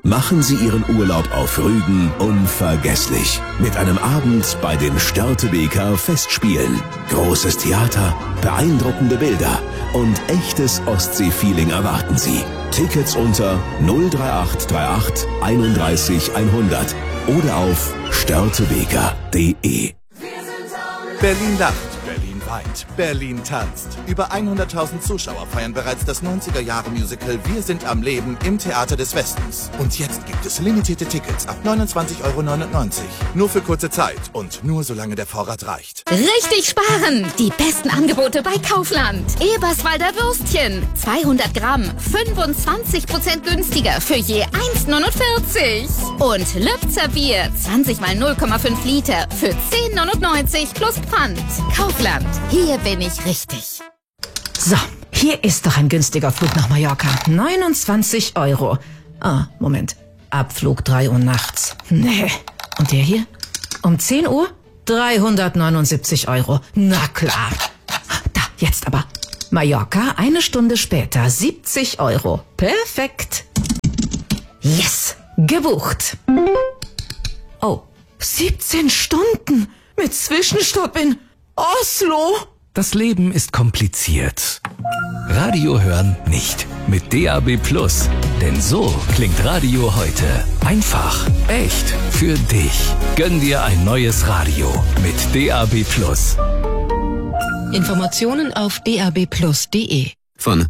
Machen Sie Ihren Urlaub auf Rügen unvergesslich. Mit einem Abend bei den Störtebeker Festspielen. Großes Theater, beeindruckende Bilder und echtes Ostsee-Feeling erwarten Sie. Tickets unter 03838 31 100 oder auf störtebeker.de. Berlin lacht, Berlin weint, Berlin tanzt. Über 100.000 Zuschauer feiern bereits das 90er-Jahre-Musical Wir sind am Leben im Theater des Westens. Und jetzt gibt es limitierte Tickets ab 29,99 €. Nur für kurze Zeit und nur solange der Vorrat reicht. Richtig sparen! Die besten Angebote bei Kaufland. Eberswalder Würstchen. 200 Gramm, 25% günstiger für je 1,49. Und Lübzer Bier, 20 mal 0,5 Liter für 10,99 plus Pfand. Kaufland, hier bin ich richtig. So, hier ist doch ein günstiger Flug nach Mallorca. 29 €. Ah, Moment. Abflug 3 Uhr nachts. Nee. Und der hier? Um 10 Uhr? 379 €. Na klar. Da, jetzt aber. Mallorca, 1 Stunde später, 70 €. Perfekt. Yes, gebucht. Oh, 17 Stunden mit Zwischenstopp in Oslo. Das Leben ist kompliziert. Radio hören nicht. Mit DAB+. Denn so klingt Radio heute. Einfach, echt, für dich. Gönn dir ein neues Radio mit DAB+. Informationen auf dabplus.de. Von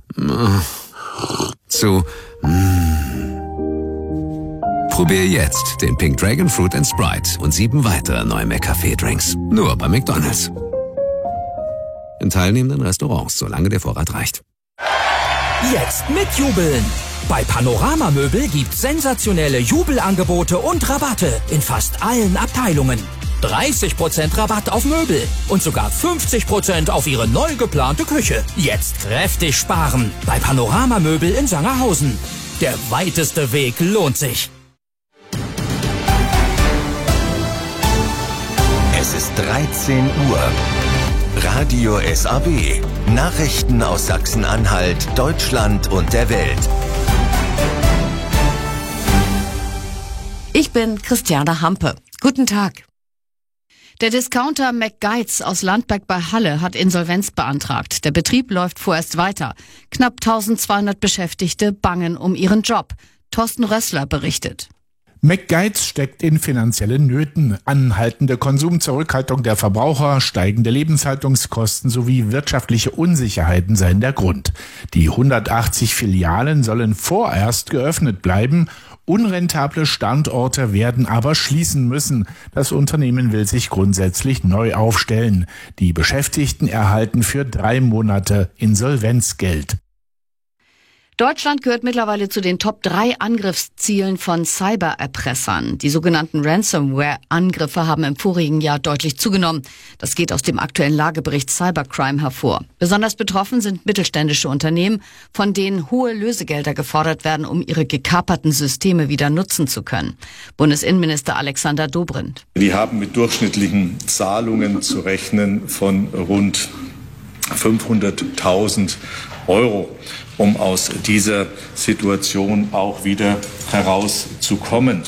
zu Probier jetzt den Pink Dragon Fruit and Sprite und 7 weitere neue McCafé-Drinks. Nur bei McDonald's. In teilnehmenden Restaurants, solange der Vorrat reicht. Jetzt mitjubeln! Bei Panorama Möbel gibt's sensationelle Jubelangebote und Rabatte in fast allen Abteilungen. 30% Rabatt auf Möbel und sogar 50% auf Ihre neu geplante Küche. Jetzt kräftig sparen bei Panorama Möbel in Sangerhausen. Der weiteste Weg lohnt sich. Es ist 13 Uhr. Radio SAW. Nachrichten aus Sachsen-Anhalt, Deutschland und der Welt. Ich bin Christiane Hampe. Guten Tag. Der Discounter McGuides aus Landberg bei Halle hat Insolvenz beantragt. Der Betrieb läuft vorerst weiter. Knapp 1200 Beschäftigte bangen um ihren Job. Thorsten Rössler berichtet. McGuides steckt in finanziellen Nöten. Anhaltende Konsumzurückhaltung der Verbraucher, steigende Lebenshaltungskosten sowie wirtschaftliche Unsicherheiten seien der Grund. Die 180 Filialen sollen vorerst geöffnet bleiben. Unrentable Standorte werden aber schließen müssen. Das Unternehmen will sich grundsätzlich neu aufstellen. Die Beschäftigten erhalten für 3 Monate Insolvenzgeld. Deutschland gehört mittlerweile zu den Top 3 Angriffszielen von Cybererpressern. Die sogenannten Ransomware-Angriffe haben im vorigen Jahr deutlich zugenommen. Das geht aus dem aktuellen Lagebericht Cybercrime hervor. Besonders betroffen sind mittelständische Unternehmen, von denen hohe Lösegelder gefordert werden, um ihre gekaperten Systeme wieder nutzen zu können. Bundesinnenminister Alexander Dobrindt. Wir haben mit durchschnittlichen Zahlungen zu rechnen von rund 500.000 €, um aus dieser Situation auch wieder herauszukommen.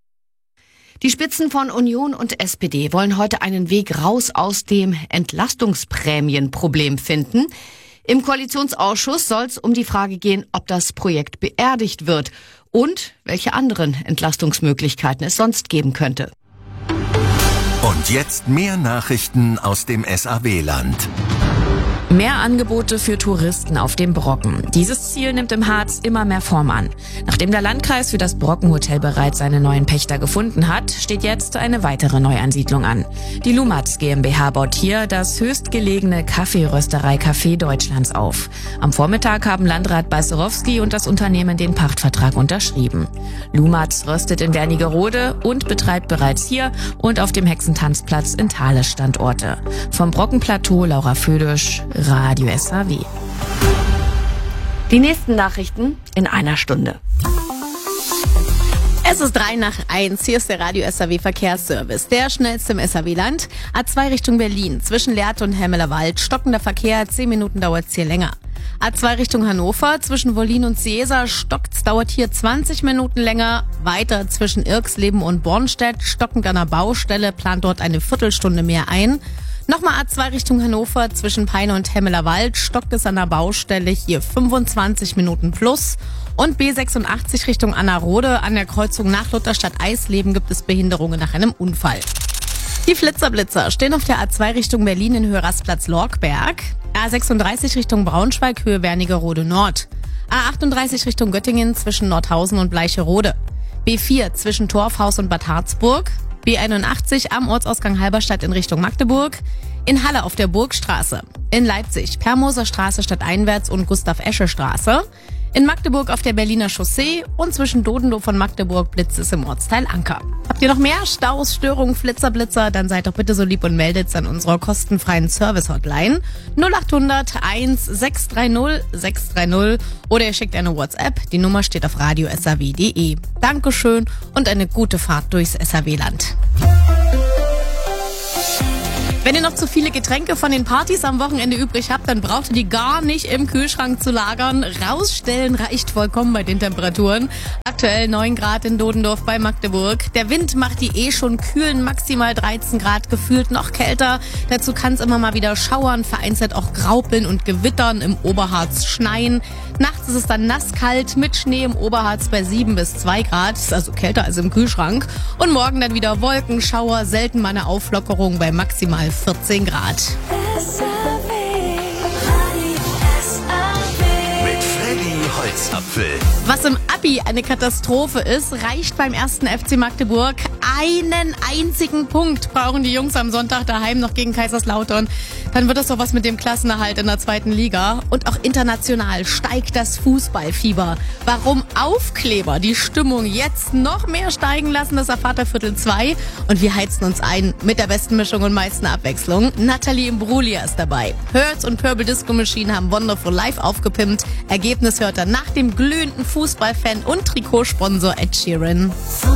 Die Spitzen von Union und SPD wollen heute einen Weg raus aus dem Entlastungsprämienproblem finden. Im Koalitionsausschuss soll es um die Frage gehen, ob das Projekt beerdigt wird und welche anderen Entlastungsmöglichkeiten es sonst geben könnte. Und jetzt mehr Nachrichten aus dem SAW-Land. Mehr Angebote für Touristen auf dem Brocken. Dieses Ziel nimmt im Harz immer mehr Form an. Nachdem der Landkreis für das Brockenhotel bereits seine neuen Pächter gefunden hat, steht jetzt eine weitere Neuansiedlung an. Die Lumatz GmbH baut hier das höchstgelegene Kaffeerösterei-Café Deutschlands auf. Am Vormittag haben Landrat Balcerowski und das Unternehmen den Pachtvertrag unterschrieben. Lumatz röstet in Wernigerode und betreibt bereits hier und auf dem Hexentanzplatz in Thale Standorte. Vom Brockenplateau Laura Födisch, Radio SAW. Die nächsten Nachrichten in einer Stunde. Es ist 1:03. Hier ist der Radio SAW Verkehrsservice. Der schnellste im SAW-Land. A2 Richtung Berlin. Zwischen Lehrte und Hemmeler Wald. Stockender Verkehr. 10 Minuten dauert es hier länger. A2 Richtung Hannover, zwischen Wollin und Seesa stockt's, dauert hier 20 Minuten länger. Weiter zwischen Irxleben und Bornstedt, stockend an der Baustelle, plant dort eine Viertelstunde mehr ein. Nochmal A2 Richtung Hannover, zwischen Peine und Hemmelerwald, stockt es an der Baustelle, hier 25 Minuten plus. Und B86 Richtung Annerode, an der Kreuzung nach Lutherstadt-Eisleben gibt es Behinderungen nach einem Unfall. Die Flitzer stehen auf der A2 Richtung Berlin in Höhe Rastplatz-Lorkberg. A36 Richtung Braunschweig, Höhe Wernigerode Nord. A38 Richtung Göttingen zwischen Nordhausen und Bleicherode. B4 zwischen Torfhaus und Bad Harzburg. B81 am Ortsausgang Halberstadt in Richtung Magdeburg. In Halle auf der Burgstraße. In Leipzig Permoser Straße stadteinwärts und Gustav-Esche-Straße. In Magdeburg auf der Berliner Chaussee und zwischen Dodendorf und Magdeburg blitzt es im Ortsteil Anker. Habt ihr noch mehr Staus, Störungen, Blitzer, dann seid doch bitte so lieb und meldet's an unserer kostenfreien Service-Hotline 0800 1630 630 oder ihr schickt eine WhatsApp. Die Nummer steht auf radio.saw.de. Dankeschön und eine gute Fahrt durchs SAW-Land. Wenn ihr noch zu viele Getränke von den Partys am Wochenende übrig habt, dann braucht ihr die gar nicht im Kühlschrank zu lagern. Rausstellen reicht vollkommen bei den Temperaturen. Aktuell 9 Grad in Dodendorf bei Magdeburg. Der Wind macht die schon kühlen maximal 13 Grad, gefühlt noch kälter. Dazu kann es immer mal wieder schauern, vereinzelt auch graupeln und gewittern, im Oberharz schneien. Nachts ist es dann nasskalt mit Schnee im Oberharz bei 7 bis 2 Grad. Ist also kälter als im Kühlschrank. Und morgen dann wieder Wolken, Schauer, selten mal eine Auflockerung bei maximal 14 Grad. Mit Freddy Holzapfel. Was im Abi eine Katastrophe ist, reicht beim 1. FC Magdeburg. Einen einzigen Punkt brauchen die Jungs am Sonntag daheim noch gegen Kaiserslautern. Dann wird das doch was mit dem Klassenerhalt in der 2. Liga. Und auch international steigt das Fußballfieber. Warum Aufkleber die Stimmung jetzt noch mehr steigen lassen, das erfahrt ihr Viertel 2. Und wir heizen uns ein mit der besten Mischung und meisten Abwechslung. Nathalie Imbruglia ist dabei. Hurts und Purple Disco Machine haben Wonderful Live aufgepimpt. Ergebnis hört ihr nach dem glühenden Fußballfan und Trikotsponsor Ed Sheeran.